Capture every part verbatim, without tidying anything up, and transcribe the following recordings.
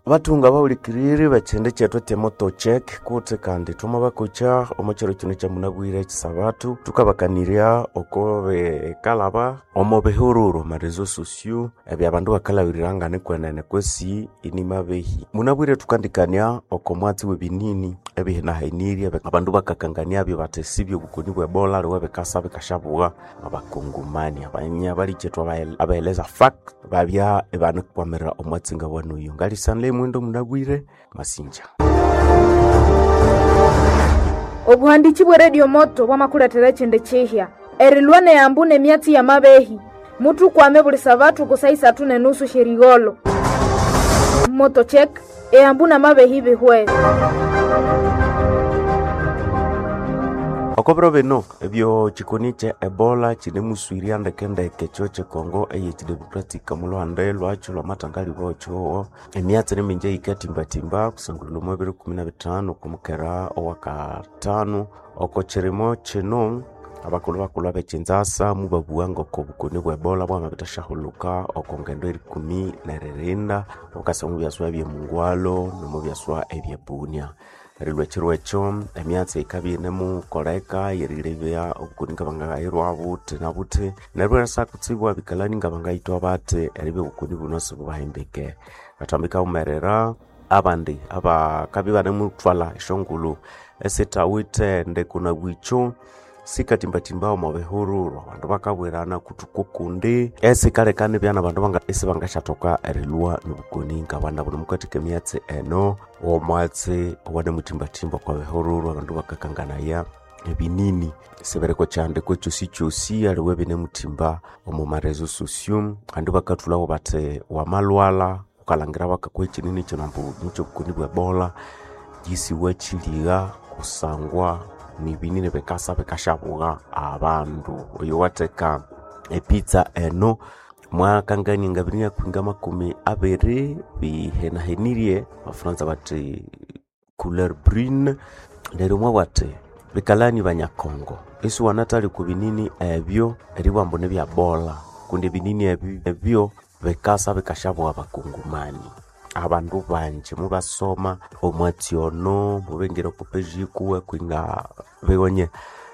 Batunga bawulikiriri bachende cheto temoto check kute kandi tuma bakucha omochero kino cha munabwire kisabatu tukabakaniria okobe kalaba omobehururu marezo sosio ebya bandu bakalawiranga ne kwenene kwesi inima behi munabwire tukandikania okomwati webinini ebihe na hainiria abandu bakakangania byo batesibyo gukuni bwe bola rwe bekasa bekashabuwa abakongomani abanya bali cheto abaeleza fact babya ebana kwamera omwatsinga wanu yungali sanle mwendo munabwire masinja. Obuhandichi bwe Radio Moto bwamakuletera chende chehya erilwane yambune myati ya mabehi mutu kwame buli sabatu kusaisa tune nusu shirigolo moto check e ambuna mabehi bihwe okobro beno ebyo chikoniche Ebola chine muswiria ndekende kechoche Kongo eye democratic mulwande lwacho lwa matangali bocho emyatse neminje ikatimba timba kusangulwa mu bibiri kumi na bitano kumukera owaka tano okocheremo cheno abakulu bakulu abechinzasa mubabuanga okobukoni bwa Ebola bwa mabitashahuluka okongendo eri kumi na rerenda okasamu byaswa bye mungwalo no byaswa ebye bunia rilwe chirwecho emyatse ikabine mu koleka yerilebya okuninga banga irwabuti nabuti nerwe sakutsibwa bikalani ngabanga ito abate eribe ukuni bunoso bubahimbeke batambika umerera abandi aba kabibane mu twala ishongulu eseta wite nde kuna bwicho sikatimba timba omobehururu abantu bakabwerana kutukukundi esikale kane byana abantu banga esibanga shatoka erilwa nubukoni ngabana buli mukatike myatse eno omwatse wane mutimba timba kwa behururu abantu bakakangana ya ebinini sebereko chande ko chusi chusi aliwe bine mutimba omumarezo sosium andi bakatulawo bate wa malwala ukalangira bakakwechi nini chinambu mucho bukoni bwa Ebola jisi wachiliga kusangwa nibinine bekasa bekashabuga abandu oyo wateka epizza eno mwakangani ngabinya kwingama kumi abere bihena henirie abafaransa bati couleur brune ndero mwa wate bikalani banyakongo esu wanatali kubinini ebyo eriwambo ne bya bola kunde binini ebyo bekasa bekashabuga abakongomani abandu banje mubasoma omwationo mubengera kupejiku kwinga begonye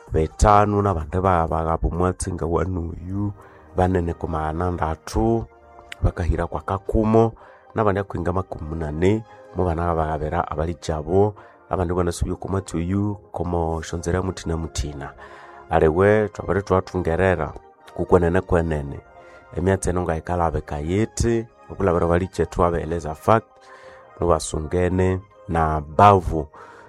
betanu nabande babaga bomwatsinga wanuyu banene komana ndatu bakahira kwa kakumo nabande kwinga makumunane mubana bagabera abali jabo abandi bana subyo komwatuyu komo shonzera mutina mutina arewe twabare twatungerera kukwenene kwenene emyatse nonga ikala bekayete okula bara bali chetu abeleza fact no basungene na bavu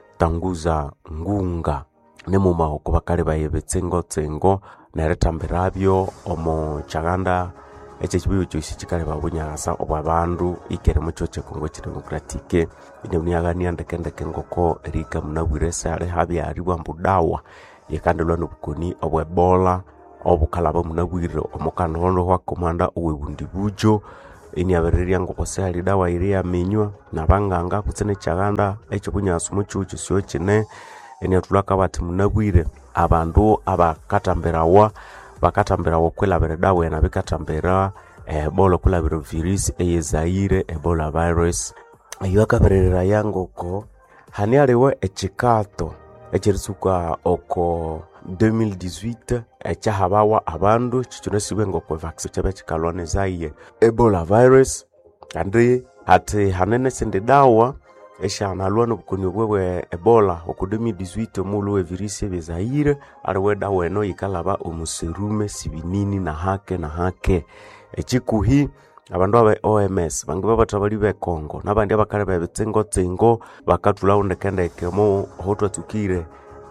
tanguza ngunga nemu mahoko bakale bayebetsengo tsengo na retambirabyo omo chaganda eche chibiyo cyose kikale babunyagasa obwabandu ikere mucho che Kongo democratique ine unyagani andekendeke ngoko erika munabwiresa ale habi ari bwambudawa yekandelwa nobukoni obwa Ebola obukalaba munabwiriro omukanondo wa komanda owebundi bujo ini abereria ngokose ali dawa iria minywa na banganga kutsene chaganda echo bunyasu muchuchu syo chine eni atulaka bati munabwire abandu abakatamberawa bakatamberawa kwela bere dawa na bekatambera Ebola kula bere virus eyezaire Ebola virus ayo akaberera yangoko hani aliwe echikato echiritsuka oko deux mille dix-huit echahabawa abandu chichonesiwe ngoko vaccine chabe chikalwane zaiye Ebola virus andi ati hanene sende dawa esha nalwana bukoni bwewe Ebola oku deux mille dix-huit mulu we virus bezaire ariwe dawa eno yikalaba omuserume sibinini na hake na hake echikuhi abandu aba O M S bangiba batabali be Kongo nabandi abakare babetsengo tsengo bakatula undekende kemo hotwa tukire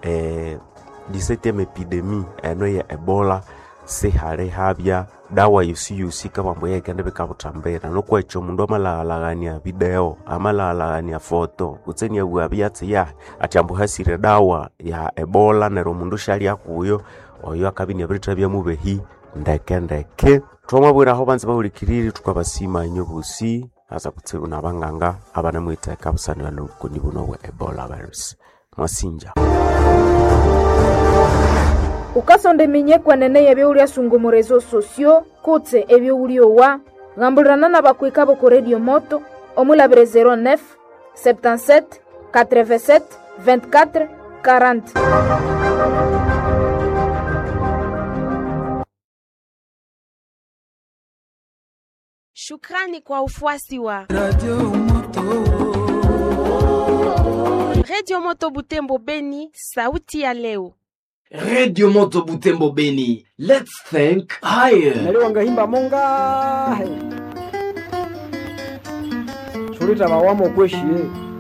eh dix-septième epidemie eno ya Ebola se hare habya dawa yusi yusi kama mboye kende bekabutambera no kwecho mundu amalagania video amalagania foto kutseni ya bwabyatsi ya atyambu hasire dawa ya Ebola nero mundu shali akuyo oyo akabini abirita bya mubehi ndeke ndeke twamabwira aho banze bawulikiriri tukabasima inyobusi asa kutsibu nabanganga abana mwiteka busani bano kuni buno bwa Ebola virus mwasinja ukasonde minye kwanene yebyo uli asungumorezo sosio kutse ebyo uli owa ngambulirana na bakwika bo ku Radio Moto omulabire zéro neuf soixante-dix-sept quatre-vingt-sept vingt-quatre quarante. Shukrani kwa ufuasi wa Radio Moto. Radio Moto Butembo Beni, sauti ya leo. Radio Moto Butembo Beni, let's think higher. Naliwa ngahimba monga. Shulita bawamo kweshi.